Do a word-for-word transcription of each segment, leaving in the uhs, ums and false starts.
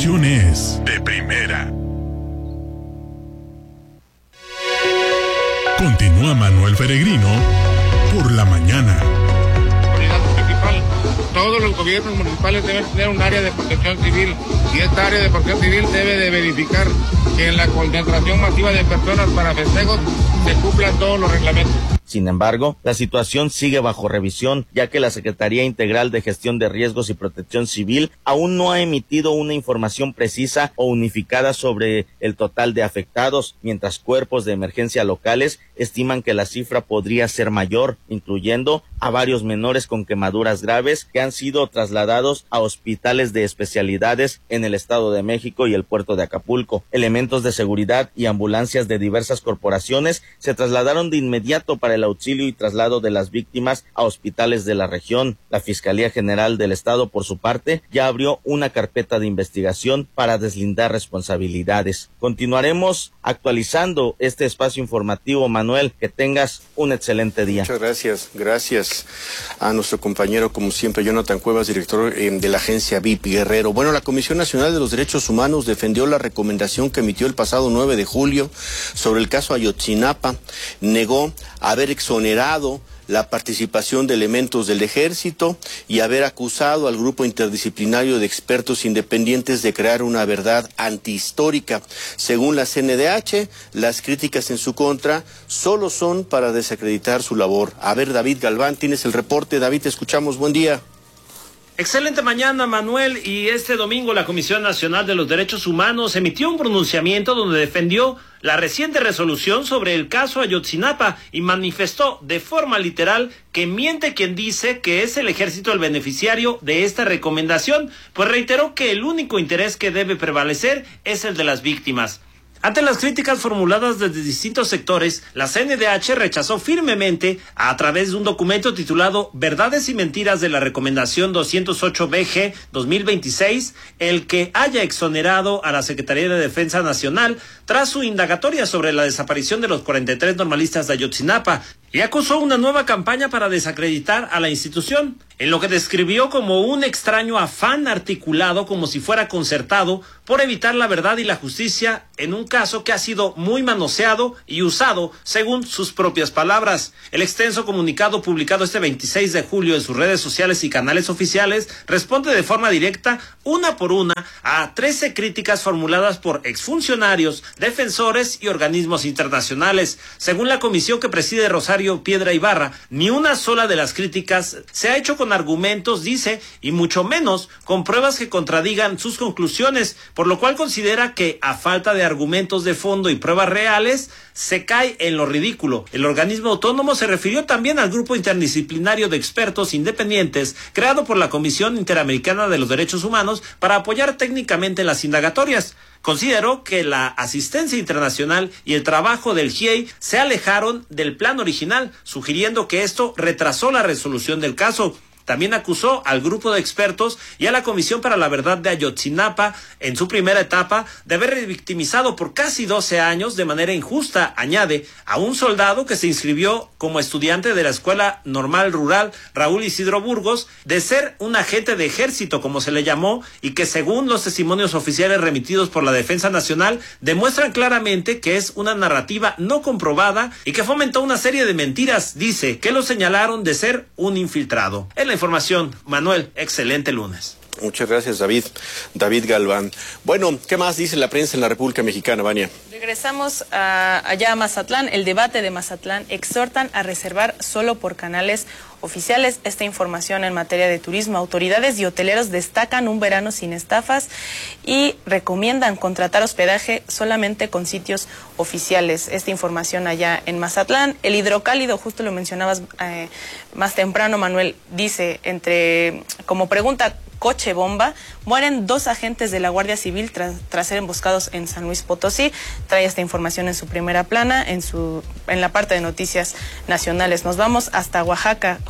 información es de primera. Continúa Manuel Peregrino por la mañana. Municipal. Todos los gobiernos municipales deben tener un área de protección civil y esta área de protección civil debe de verificar que en la concentración masiva de personas para festejos se cumplan todos los reglamentos. Sin embargo, la situación sigue bajo revisión, ya que la Secretaría Integral de Gestión de Riesgos y Protección Civil aún no ha emitido una información precisa o unificada sobre el total de afectados, mientras cuerpos de emergencia locales estiman que la cifra podría ser mayor, incluyendo a varios menores con quemaduras graves que han sido trasladados a hospitales de especialidades en el Estado de México y el puerto de Acapulco. Elementos de seguridad y ambulancias de diversas corporaciones se trasladaron de inmediato para el auxilio y traslado de las víctimas a hospitales de la región. La Fiscalía General del Estado, por su parte, ya abrió una carpeta de investigación para deslindar responsabilidades. Continuaremos actualizando este espacio informativo, Manuel. Que tengas un excelente día. Muchas gracias. Gracias a nuestro compañero, como siempre, Jonathan Cuevas, director eh, de la agencia V I P Guerrero. Bueno, la Comisión Nacional de los Derechos Humanos defendió la recomendación que emitió el pasado nueve de julio sobre el caso Ayotzinapa. Negó haber exonerado la participación de elementos del ejército y haber acusado al grupo interdisciplinario de expertos independientes de crear una verdad antihistórica. Según la C N D H, las críticas en su contra solo son para desacreditar su labor. A ver, David Galván, tienes el reporte. David, te escuchamos. Buen día. Excelente mañana, Manuel. Y este domingo la Comisión Nacional de los Derechos Humanos emitió un pronunciamiento donde defendió la reciente resolución sobre el caso Ayotzinapa y manifestó de forma literal que miente quien dice que es el ejército el beneficiario de esta recomendación, pues reiteró que el único interés que debe prevalecer es el de las víctimas. Ante las críticas formuladas desde distintos sectores, la C N D H rechazó firmemente, a través de un documento titulado Verdades y Mentiras de la Recomendación doscientos ocho B G dos mil veintiséis, el que haya exonerado a la Secretaría de Defensa Nacional tras su indagatoria sobre la desaparición de los cuarenta y tres normalistas de Ayotzinapa, y acusó una nueva campaña para desacreditar a la institución, en lo que describió como un extraño afán articulado como si fuera concertado por evitar la verdad y la justicia en un caso que ha sido muy manoseado y usado según sus propias palabras. El extenso comunicado publicado este veintiséis de julio en sus redes sociales y canales oficiales responde de forma directa, una por una, a trece críticas formuladas por exfuncionarios, defensores y organismos internacionales. Según la comisión que preside Rosario Piedra Ibarra, ni una sola de las críticas se ha hecho con argumentos, dice, y mucho menos con pruebas que contradigan sus conclusiones, por lo cual considera que, a falta de argumentos de fondo y pruebas reales, se cae en lo ridículo. El organismo autónomo se refirió también al grupo interdisciplinario de expertos independientes creado por la Comisión Interamericana de los Derechos Humanos para apoyar técnicamente las indagatorias. Consideró que la asistencia internacional y el trabajo del G I E I se alejaron del plan original, sugiriendo que esto retrasó la resolución del caso. También acusó al grupo de expertos y a la Comisión para la Verdad de Ayotzinapa, en su primera etapa, de haber revictimizado por casi doce años de manera injusta, añade, a un soldado que se inscribió como estudiante de la Escuela Normal Rural Raúl Isidro Burgos, de ser un agente de ejército, como se le llamó, y que según los testimonios oficiales remitidos por la Defensa Nacional, demuestran claramente que es una narrativa no comprobada y que fomentó una serie de mentiras, dice, que lo señalaron de ser un infiltrado. En la información, Manuel, excelente lunes. Muchas gracias, David. David Galván. Bueno, ¿qué más dice la prensa en la República Mexicana, Vania? Regresamos a, allá a Mazatlán. El debate de Mazatlán exhortan a reservar solo por canales oficiales esta información en materia de turismo. Autoridades y hoteleros destacan un verano sin estafas y recomiendan contratar hospedaje solamente con sitios oficiales. Esta información allá en Mazatlán. El hidrocálido, justo lo mencionabas eh, más temprano, Manuel, dice, entre como pregunta, coche bomba, mueren dos agentes de la Guardia Civil tras, tras ser emboscados en San Luis Potosí. Trae esta información en su primera plana, en su en la parte de noticias nacionales. Nos vamos hasta Oaxaca.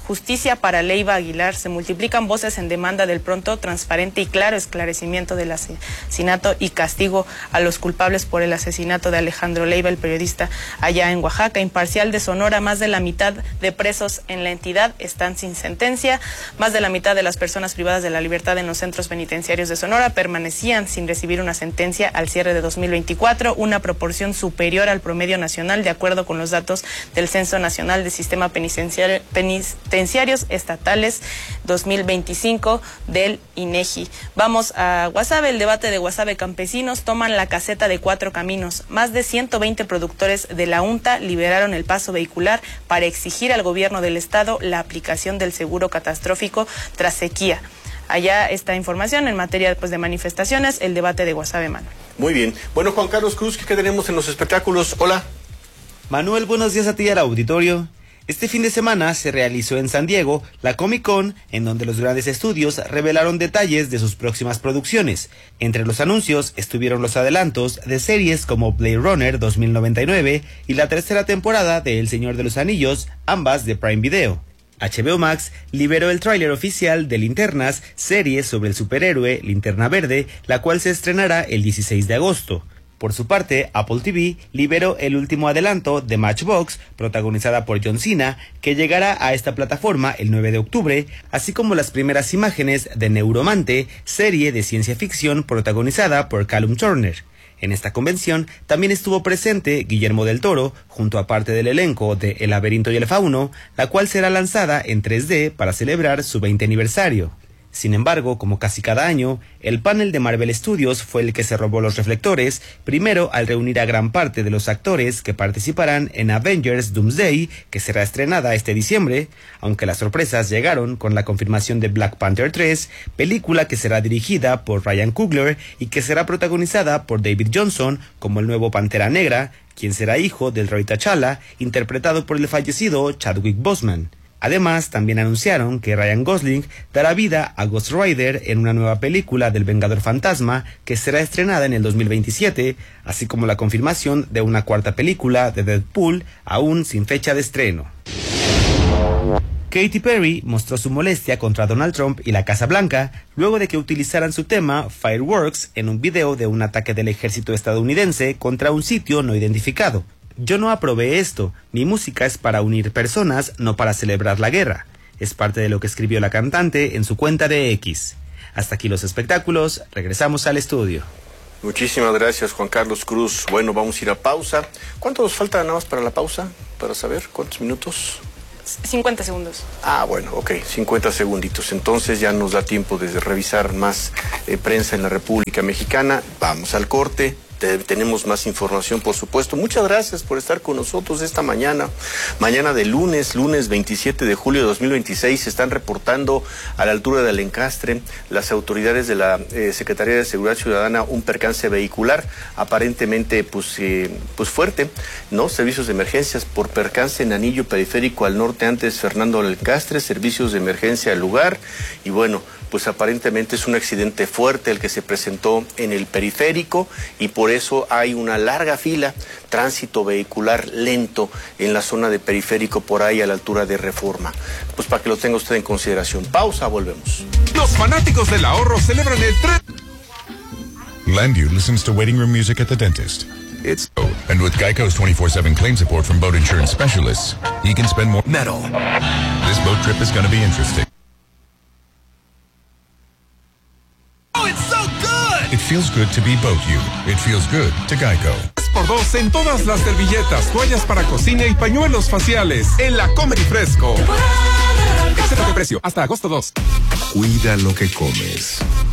justicia para Leiva Aguilar. Se multiplican voces en demanda del pronto, transparente y claro esclarecimiento del asesinato y castigo a los culpables por el asesinato de Alejandro Leiva, el periodista allá en Oaxaca. Imparcial de Sonora, más de la mitad de presos en la entidad están sin sentencia. Más de la mitad de las personas privadas de la libertad en los centros penitenciarios de Sonora permanecían sin recibir una sentencia al cierre de dos mil veinticuatro, una proporción superior al promedio nacional, de acuerdo con los datos del Censo Nacional de Sistema Penitenciario, Penitenciarios Estatales dos mil veinticinco del INEGI. Vamos a Guasave. El debate de Guasave. Campesinos toman la caseta de Cuatro Caminos. Más de ciento veinte productores de la UNTA liberaron el paso vehicular para exigir al gobierno del estado la aplicación del seguro catastrófico tras sequía. Allá esta información en materia pues, de manifestaciones, el debate de Guasave, Manuel. Muy bien. Bueno, Juan Carlos Cruz, ¿qué tenemos en los espectáculos? Hola. Manuel, buenos días a ti y al auditorio. Este fin de semana se realizó en San Diego la Comic Con, en donde los grandes estudios revelaron detalles de sus próximas producciones. Entre los anuncios estuvieron los adelantos de series como Blade Runner dos mil noventa y nueve y la tercera temporada de El Señor de los Anillos, ambas de Prime Video. H B O Max liberó el tráiler oficial de Linternas, serie sobre el superhéroe Linterna Verde, la cual se estrenará el dieciséis de agosto. Por su parte, Apple T V liberó el último adelanto de Matchbox, protagonizada por John Cena, que llegará a esta plataforma el nueve de octubre, así como las primeras imágenes de Neuromante, serie de ciencia ficción protagonizada por Callum Turner. En esta convención también estuvo presente Guillermo del Toro, junto a parte del elenco de El laberinto y el fauno, la cual será lanzada en tres D para celebrar su veinte aniversario. Sin embargo, como casi cada año, el panel de Marvel Studios fue el que se robó los reflectores, primero al reunir a gran parte de los actores que participarán en Avengers Doomsday, que será estrenada este diciembre, aunque las sorpresas llegaron con la confirmación de Black Panther tres, película que será dirigida por Ryan Coogler y que será protagonizada por David Johnson como el nuevo Pantera Negra, quien será hijo del Rey T'Challa, interpretado por el fallecido Chadwick Boseman. Además, también anunciaron que Ryan Gosling dará vida a Ghost Rider en una nueva película del Vengador Fantasma que será estrenada en el dos mil veintisiete, así como la confirmación de una cuarta película de Deadpool, aún sin fecha de estreno. Katy Perry mostró su molestia contra Donald Trump y la Casa Blanca luego de que utilizaran su tema Fireworks en un video de un ataque del ejército estadounidense contra un sitio no identificado. Yo no aprobé esto, mi música es para unir personas, no para celebrar la guerra. Es parte de lo que escribió la cantante en su cuenta de X. Hasta aquí los espectáculos, regresamos al estudio. Muchísimas gracias, Juan Carlos Cruz. Bueno, vamos a ir a pausa. ¿Cuánto nos falta nada más para la pausa? Para saber, ¿cuántos minutos? cincuenta segundos. Ah, bueno, ok, cincuenta segunditos. Entonces ya nos da tiempo de revisar más eh, prensa en la República Mexicana. Vamos al corte. Tenemos más información, por supuesto. Muchas gracias por estar con nosotros esta mañana. Mañana de lunes, lunes veintisiete de julio de dos mil veintiséis, se están reportando a la altura del Encastre las autoridades de la eh, Secretaría de Seguridad Ciudadana un percance vehicular, aparentemente pues, eh, pues fuerte, ¿no? Servicios de emergencias por percance en anillo periférico al norte antes Fernando del Encastre, servicios de emergencia al lugar y bueno, pues aparentemente es un accidente fuerte el que se presentó en el periférico y por eso hay una larga fila, tránsito vehicular lento en la zona de periférico por ahí a la altura de Reforma. Pues para que lo tenga usted en consideración. Pausa, volvemos. Los fanáticos del ahorro celebran el tres. Landview listens to waiting room music at the dentist. It's and with Geico's twenty-four seven claim support from boat insurance specialists, you can spend more metal. This boat trip is going to be interesting. Oh, it's so good! It feels good to be boat you. It feels good to Geico. tres por dos en todas las servilletas, toallas para cocina y pañuelos faciales en la Comer y Fresco. Excelente precio, hasta agosto dos. Cuida lo que comes.